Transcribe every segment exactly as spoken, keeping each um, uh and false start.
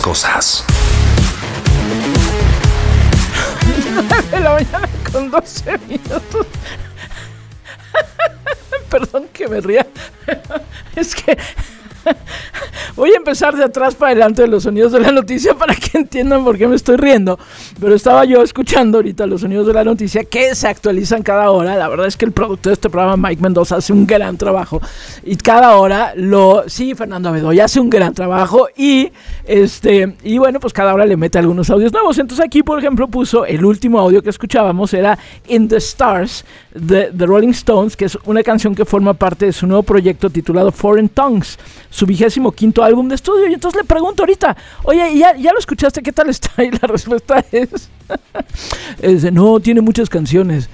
cosas. nueve de la mañana con doce minutos. Perdón que me ría. Es que voy a empezar de atrás para adelante de los sonidos de la noticia para que entiendan por qué me estoy riendo. Pero estaba yo escuchando ahorita los sonidos de la noticia que se actualizan cada hora. La verdad es que el productor de este programa, Mike Mendoza, hace un gran trabajo. Y cada hora lo... Sí, Fernando Bedoya hace un gran trabajo. Y este y bueno, pues cada hora le mete algunos audios nuevos. Entonces aquí, por ejemplo, puso el último audio que escuchábamos. Era In the Stars de The Rolling Stones, que es una canción que forma parte de su nuevo proyecto titulado Foreign Tongues, su vigésimo quinto álbum de estudio. Y entonces le pregunto ahorita, oye, ¿ya, ya lo escuchaste? ¿Qué tal está? Y la respuesta es, es de, no, tiene muchas canciones.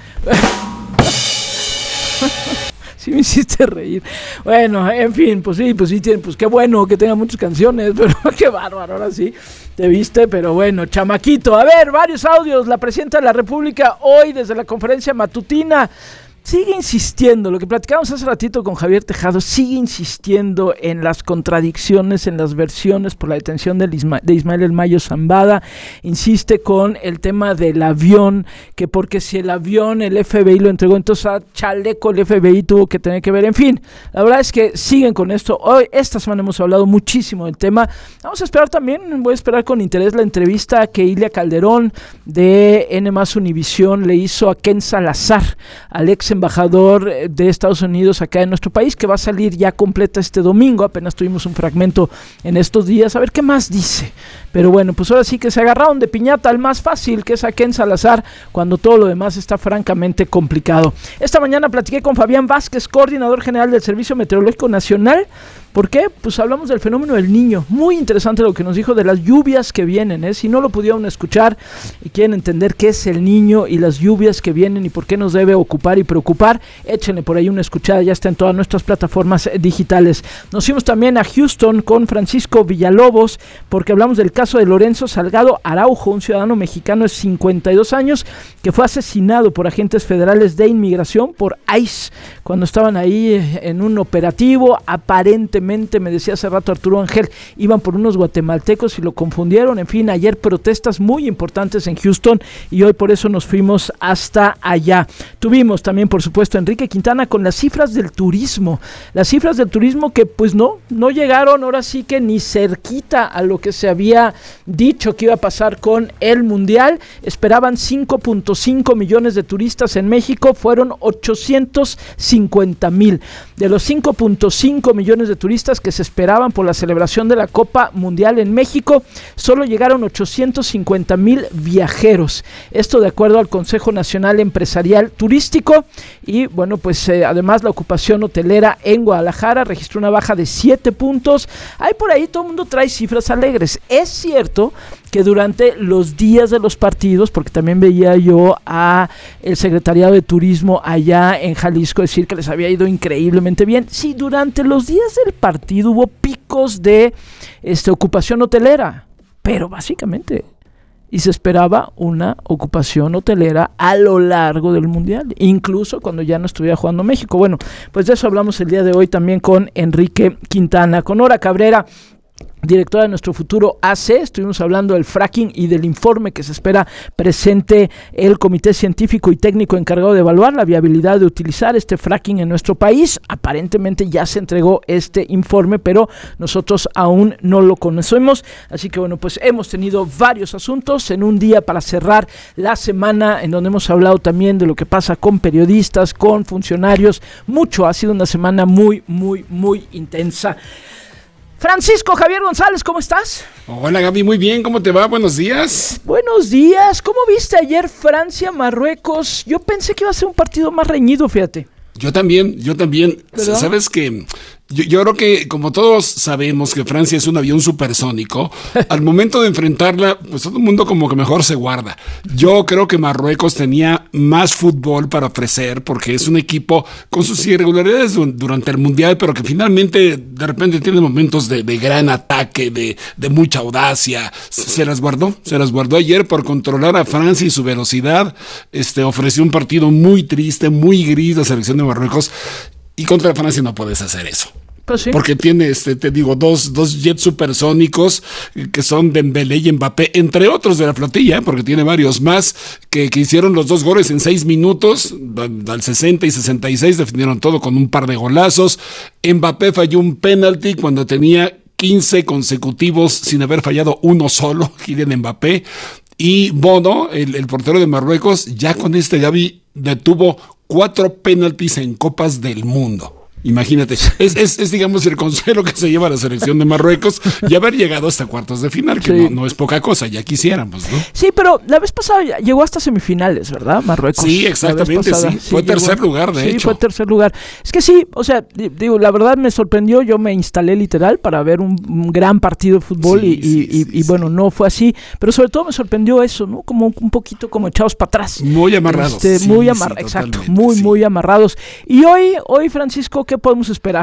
Sí me hiciste reír. Bueno, en fin, pues sí, pues sí, tiene, pues qué bueno que tenga muchas canciones, pero qué bárbaro, ahora sí te viste, pero bueno, chamaquito. A ver, varios audios. La presidenta de la República hoy desde la conferencia matutina sigue insistiendo, lo que platicábamos hace ratito con Javier Tejado, sigue insistiendo en las contradicciones, en las versiones por la detención de, Isma, de Ismael El Mayo Zambada. Insiste con el tema del avión, que porque si el avión el F B I lo entregó, entonces a chaleco el F B I tuvo que tener que ver. En fin, la verdad es que siguen con esto. Hoy, esta semana hemos hablado muchísimo del tema. Vamos a esperar también, voy a esperar con interés la entrevista que Ilia Calderón de N más Univisión le hizo a Ken Salazar, al ex embajador de Estados Unidos acá en nuestro país, que va a salir ya completa este domingo. Apenas tuvimos un fragmento en estos días, a ver qué más dice. Pero bueno, pues ahora sí que se agarraron de piñata al más fácil, que es a Ken Salazar, cuando todo lo demás está francamente complicado. Esta mañana platiqué con Fabián Vázquez, coordinador general del Servicio Meteorológico Nacional. ¿Por qué? Pues hablamos del fenómeno del Niño. Muy interesante lo que nos dijo de las lluvias que vienen, ¿eh? Si no lo pudieron escuchar y quieren entender qué es el Niño y las lluvias que vienen y por qué nos debe ocupar y preocupar, échenle por ahí una escuchada, ya está en todas nuestras plataformas digitales. Nos fuimos también a Houston con Francisco Villalobos, porque hablamos del caso de Lorenzo Salgado Araujo, un ciudadano mexicano de cincuenta y dos años, que fue asesinado por agentes federales de inmigración, por ICE, cuando estaban ahí en un operativo. Aparentemente, me decía hace rato Arturo Ángel, iban por unos guatemaltecos y lo confundieron. En fin, ayer protestas muy importantes en Houston y hoy por eso nos fuimos hasta allá. Tuvimos también, por supuesto, a Enrique Quintana con las cifras del turismo. Las cifras del turismo que pues no, no llegaron ahora sí que ni cerquita a lo que se había dicho que iba a pasar con el Mundial. Esperaban cinco punto cinco millones de turistas en México, fueron ochocientos cincuenta mil. De los cinco punto cinco millones de turistas que se esperaban por la celebración de la Copa Mundial en México, solo llegaron ochocientos cincuenta mil viajeros. Esto de acuerdo al Consejo Nacional Empresarial Turístico. Y bueno, pues eh, además la ocupación hotelera en Guadalajara registró una baja de siete puntos. Hay por ahí, todo el mundo trae cifras alegres. Es cierto que durante los días de los partidos, porque también veía yo a el secretariado de turismo allá en Jalisco decir que les había ido increíblemente bien. Sí, durante los días del partido hubo picos de este, ocupación hotelera, pero básicamente, y se esperaba una ocupación hotelera a lo largo del Mundial, incluso cuando ya no estuviera jugando México. Bueno, pues de eso hablamos el día de hoy también con Enrique Quintana. Con Nora Cabrera, directora de Nuestro Futuro A C, estuvimos hablando del fracking y del informe que se espera presente el Comité Científico y Técnico encargado de evaluar la viabilidad de utilizar este fracking en nuestro país. Aparentemente ya se entregó este informe, pero nosotros aún no lo conocemos, así que bueno, pues hemos tenido varios asuntos en un día para cerrar la semana, en donde hemos hablado también de lo que pasa con periodistas, con funcionarios, mucho. Ha sido una semana muy, muy, muy intensa. Francisco Javier González, ¿cómo estás? Hola Gaby, muy bien, ¿cómo te va? Buenos días. Buenos días, ¿cómo viste ayer Francia-Marruecos? Yo pensé que iba a ser un partido más reñido, fíjate. Yo también, yo también. ¿Verdad? Sabes que yo, yo creo que como todos sabemos que Francia es un avión supersónico, al momento de enfrentarla, pues todo el mundo como que mejor se guarda. Yo creo que Marruecos tenía más fútbol para ofrecer, porque es un equipo con sus irregularidades durante el Mundial, pero que finalmente de repente tiene momentos de, de gran ataque, de, de mucha audacia. Se las guardó, se las guardó ayer por controlar a Francia y su velocidad. Este ofreció un partido muy triste, muy gris la selección de Marruecos, y contra Francia no puedes hacer eso. Pues sí. Porque tiene, este, te digo, dos, dos jets supersónicos que son Dembélé y Mbappé, entre otros de la flotilla, porque tiene varios más que, que hicieron los dos goles en seis minutos, al sesenta y sesenta y seis definieron todo con un par de golazos. Mbappé falló un penalti cuando tenía quince consecutivos sin haber fallado uno solo, Kylian Mbappé. Y Bono, el, el portero de Marruecos, ya con este Gavi detuvo cuatro penaltis en Copas del Mundo. Imagínate, es, es, es digamos el consuelo que se lleva la selección de Marruecos y haber llegado hasta cuartos de final, que sí. no, no es poca cosa, ya quisiéramos, ¿no? Sí, pero la vez pasada llegó hasta semifinales, ¿verdad? Marruecos. Sí, exactamente, pasada, sí. sí. Fue llegó, tercer lugar, de sí, hecho. Sí, fue tercer lugar. Es que sí, o sea, digo, la verdad me sorprendió, yo me instalé literal para ver un, un gran partido de fútbol sí, y, sí, y, sí, y, y sí. bueno, no fue así, pero sobre todo me sorprendió eso, ¿no? Como un poquito como echados para atrás. Muy amarrados. Este, sí, muy amarrados, sí, exacto, muy, sí. muy amarrados. Y hoy, hoy, Francisco, ¿qué podemos esperar?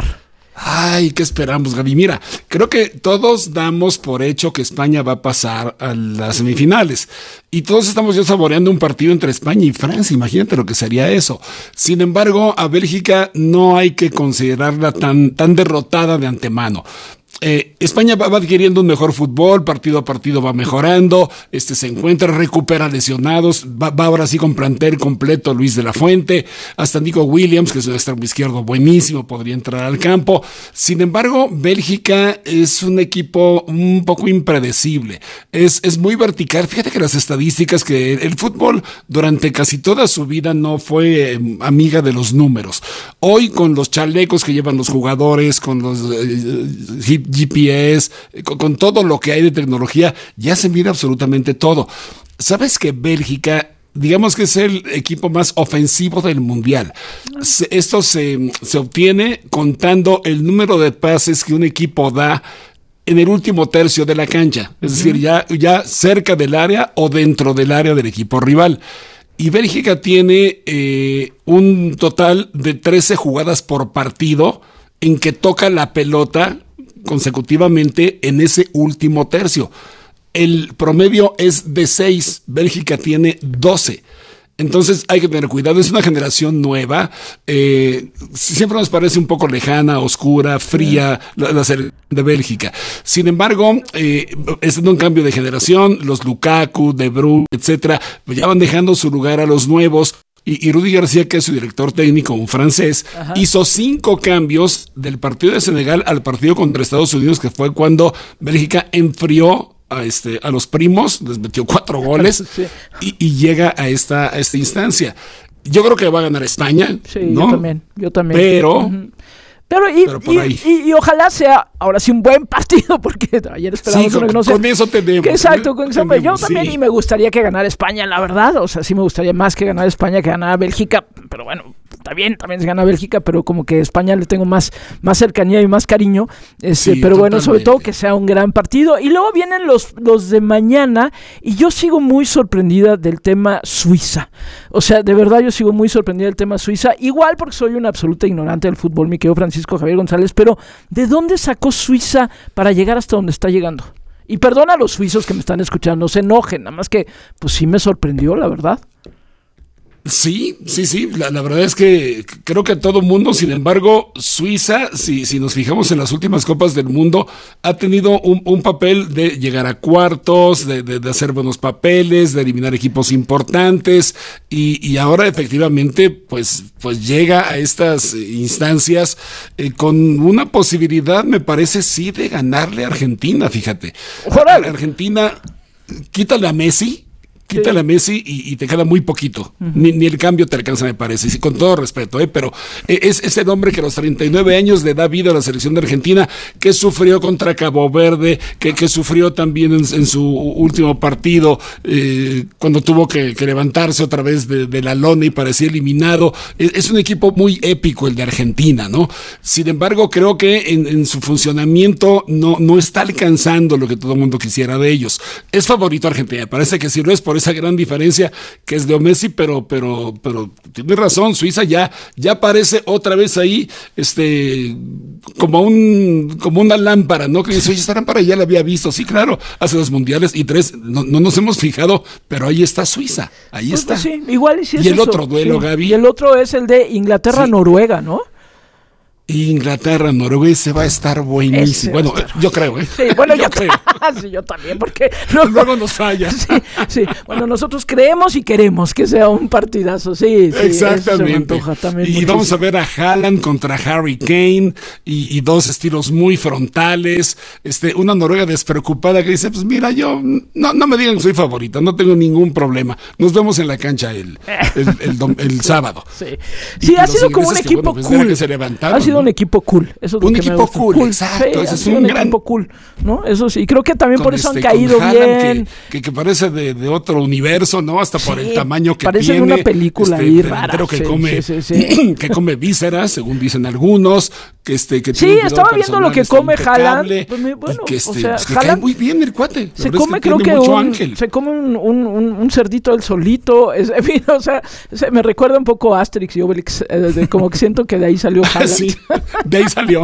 Ay, ¿qué esperamos, Gaby? Mira, creo que todos damos por hecho que España va a pasar a las semifinales y todos estamos ya saboreando un partido entre España y Francia, imagínate lo que sería eso. Sin embargo, a Bélgica no hay que considerarla tan, tan derrotada de antemano. Eh, España va, va adquiriendo un mejor fútbol, partido a partido va mejorando, este se encuentra, recupera lesionados, va, va ahora sí con plantel completo Luis de la Fuente, hasta Nico Williams, que es un extremo izquierdo buenísimo, podría entrar al campo. Sin embargo, Bélgica es un equipo un poco impredecible, es, es muy vertical. Fíjate que las estadísticas, que el fútbol durante casi toda su vida no fue eh, amiga de los números. Hoy, con los chalecos que llevan los jugadores, con los eh, G P S, con, con todo lo que hay de tecnología, ya se mira absolutamente todo. ¿Sabes que Bélgica, digamos que es el equipo más ofensivo del mundial? Se, esto se, se obtiene contando el número de pases que un equipo da en el último tercio de la cancha, es uh-huh. decir, ya, ya cerca del área o dentro del área del equipo rival. Y Bélgica tiene eh, un total de trece jugadas por partido en que toca la pelota consecutivamente en ese último tercio. El promedio es de seis, Bélgica tiene doce. Entonces hay que tener cuidado, es una generación nueva, eh, siempre nos parece un poco lejana, oscura, fría la, la selección de Bélgica. Sin embargo, eh, es un cambio de generación, los Lukaku, De Bruyne, etcétera, ya van dejando su lugar a los nuevos. Y, y Rudy García, que es su director técnico, un francés, Ajá. hizo cinco cambios del partido de Senegal al partido contra Estados Unidos, que fue cuando Bélgica enfrió a, este, a los primos, les metió cuatro goles sí. y, y llega a esta, a esta instancia. Yo creo que va a ganar España, sí, ¿no? yo también, yo también. Pero... Uh-huh. Pero, y, Pero y, y, y ojalá sea ahora sí un buen partido, porque ayer esperábamos sí, con, que no sea. Con eso tenemos. Que exacto, con eso tenemos, yo también, sí. y me gustaría que ganara España, la verdad. O sea, sí me gustaría más que ganara España que ganara Bélgica, pero bueno, está bien, también se gana Bélgica, pero como que a España le tengo más, más cercanía y más cariño. Este, sí, pero bueno, sobre todo que sea un gran partido. Y luego vienen los, los de mañana, y yo sigo muy sorprendida del tema Suiza. O sea, de verdad yo sigo muy sorprendida del tema Suiza, igual porque soy una absoluta ignorante del fútbol, mi querido Francisco Javier González, pero ¿de dónde sacó Suiza para llegar hasta donde está llegando? Y perdona a los suizos que me están escuchando, no se enojen, nada más que pues sí me sorprendió, la verdad. Sí, sí, sí, la, la verdad es que creo que a todo mundo, sin embargo, Suiza, si, si nos fijamos en las últimas Copas del Mundo, ha tenido un, un papel de llegar a cuartos, de, de, de hacer buenos papeles, de eliminar equipos importantes, y, y ahora efectivamente pues, pues llega a estas instancias eh, con una posibilidad, me parece, sí, de ganarle a Argentina, fíjate. A, a Argentina, quítale a Messi. Quítale a Messi y, y te queda muy poquito. Uh-huh. Ni, ni el cambio te alcanza, me parece. Sí, con todo respeto, ¿eh? Pero es ese hombre que a los treinta y nueve años le da vida a la selección de Argentina, que sufrió contra Cabo Verde, que, que sufrió también en, en su último partido, eh, cuando tuvo que, que levantarse otra vez de, de la lona y parecía eliminado. Es, es un equipo muy épico el de Argentina, ¿no? Sin embargo, creo que en, en su funcionamiento no, no está alcanzando lo que todo el mundo quisiera de ellos. Es favorito Argentina, me parece que si no es por esa gran diferencia que es Leo Messi, pero, pero, pero tiene razón, Suiza ya, ya aparece otra vez ahí, este, como un, como una lámpara, ¿no? Que dice, oye, esta lámpara ya la había visto, sí, claro, hace dos mundiales y tres, no, no nos hemos fijado, pero ahí está Suiza, ahí pues, está. Pues sí, igual y si es y el eso, otro duelo, sí. Gaby. Y el otro es el de Inglaterra-Noruega, ¿no? Inglaterra, Noruega, ese va a estar buenísimo. Bueno, estar... yo creo, ¿eh? Sí, bueno, yo, yo creo. Sí, yo también, porque luego, luego nos falla. Sí, sí, bueno, nosotros creemos y queremos que sea un partidazo, sí. sí Exactamente. Y muchísimo. Vamos a ver a Haaland contra Harry Kane y, y dos estilos muy frontales. Este, una Noruega despreocupada que dice, pues mira, yo no, no me digan que soy favorita, no tengo ningún problema. Nos vemos en la cancha el, el, el, el, el sábado. Sí, sí ha sido como un equipo que, bueno, pues, cool. Que se levantaron, ha sido ¿no? un equipo cool. Eso es un lo que equipo cool, cool, exacto. Sí, ha sido un, un gran... equipo cool, ¿no? Eso sí, creo que también por eso este, han caído bien. Que, que, que parece de, de otro universo, ¿no? Hasta por sí, el tamaño que parece tiene. Parece una película este, ahí rara. Creo que sí, come, sí, sí, sí. que come vísceras, según dicen algunos. Que este, que sí, estaba viendo lo que come Haaland. Pues, bueno, que este, o sea, pues, que cae muy bien el cuate. Se come, que creo que un, se come un, un, un, un cerdito él solito. Es, en fin, o sea, se, me recuerda un poco a Asterix y Obelix. Eh, de, como que siento que de ahí salió Haaland. Sí, de ahí salió.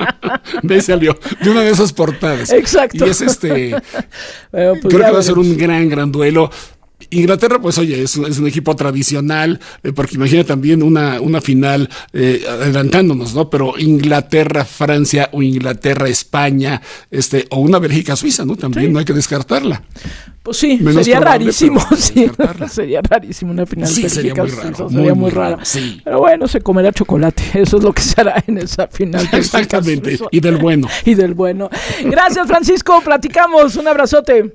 De ahí salió. De una de esas portadas. Exacto. Y es este. Bueno, pues creo que va a ser un gran, gran duelo. Inglaterra, pues oye, es, es un equipo tradicional, eh, porque imagina también una, una final eh, adelantándonos, ¿no? Pero Inglaterra, Francia o Inglaterra, España, este, o una Bélgica, Suiza, ¿no? También sí. No hay que descartarla. Pues sí, menos sería probable, rarísimo, sí, sería rarísimo una final sí, Bélgica, sería muy raro, Suiza, muy, sería muy, muy rara. Raro, sí. Pero bueno, se comerá chocolate, eso es lo que se hará en esa final. Exactamente, y del bueno. Y del bueno. Gracias, Francisco, platicamos, un abrazote.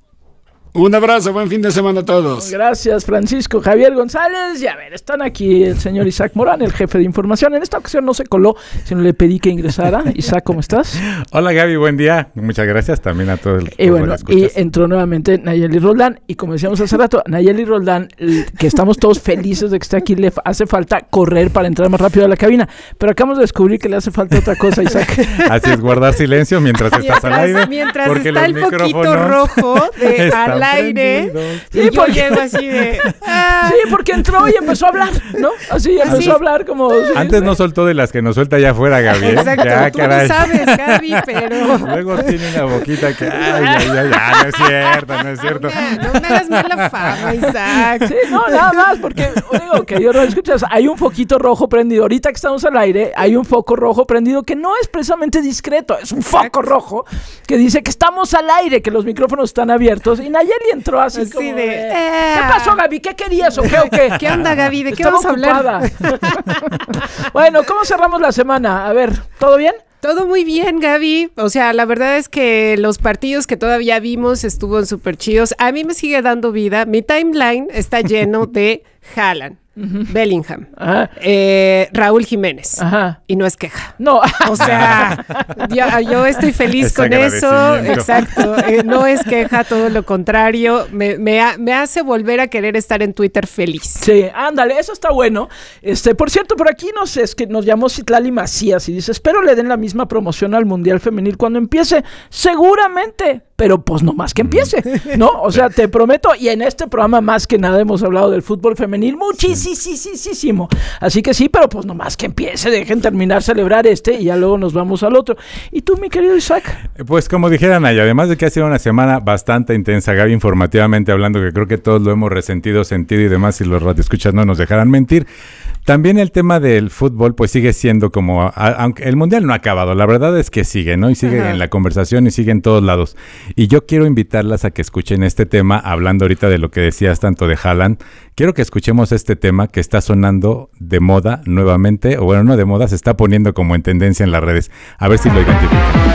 Un abrazo, buen fin de semana a todos. Gracias, Francisco. Javier González. Y a ver, están aquí el señor Isaac Morán, el jefe de información. En esta ocasión no se coló, sino le pedí que ingresara. Isaac, ¿cómo estás? Hola, Gaby, buen día. Muchas gracias también a todos. Y bueno, y entró nuevamente Nayeli Roldán. Y como decíamos hace rato, Nayeli Roldán, que estamos todos felices de que esté aquí, le hace falta correr para entrar más rápido a la cabina. Pero acabamos de descubrir que le hace falta otra cosa, Isaac. Así es, guardar silencio mientras, mientras estás al aire. Mientras está el foquito rojo de al aire. Sí, y porque llego así de ah. Sí, porque entró y empezó a hablar, ¿no? Así empezó ¿Así? a hablar como sí, antes no soltó de las que nos suelta allá afuera, Gaby, ¿eh? Exacto, ya, tú caray. No sabes, Gaby, pero luego tiene una boquita que ay, ay, ay, ay, no es cierto, no es cierto. No, no me hagas mala fama, Isaac. Sí, no, nada más, porque digo que yo no escuchas, hay un foquito rojo prendido, ahorita que estamos al aire, hay un foco rojo prendido que no es precisamente discreto, es un Exacto. foco rojo que dice que estamos al aire, que los micrófonos están abiertos, y Nayeli entró así sí, como de, de eh, ¿qué pasó, Gaby? ¿Qué querías o qué o qué? ¿Qué onda, Gaby? ¿De qué Estaba vamos a hablar? Bueno, ¿cómo cerramos la semana? A ver, ¿todo bien? Todo muy bien, Gaby. O sea, la verdad es que los partidos que todavía vimos estuvo súper chidos. A mí me sigue dando vida. Mi timeline está lleno de Haaland. Uh-huh. Bellingham, eh, Raúl Jiménez. Ajá. Y no es queja. No. O sea, yo, yo estoy feliz con eso. Exacto. Eh, no es queja, todo lo contrario. Me, me, ha, me hace volver a querer estar en Twitter feliz. Sí, ándale, eso está bueno. Este, por cierto, por aquí nos, es que nos llamó Citlali Macías y dice, espero le den la misma promoción al Mundial Femenil cuando empiece. Seguramente. Pero pues no más que empiece, ¿no? O sea, te prometo, y en este programa más que nada hemos hablado del fútbol femenil muchísimo. Así que sí, pero pues no más que empiece, dejen terminar celebrar este y ya luego nos vamos al otro. ¿Y tú, mi querido Isaac? Pues como dijeran allá, además de que ha sido una semana bastante intensa, Gaby, informativamente hablando, que creo que todos lo hemos resentido, sentido y demás, si los radioescuchas no nos dejarán mentir. También el tema del fútbol pues sigue siendo como, a, aunque el mundial no ha acabado, la verdad es que sigue, ¿no? Y sigue Ajá. en la conversación y sigue en todos lados. Y yo quiero invitarlas a que escuchen este tema, hablando ahorita de lo que decías tanto de Haaland. Quiero que escuchemos este tema que está sonando de moda nuevamente, o bueno, no de moda, se está poniendo como en tendencia en las redes. A ver si lo identifican.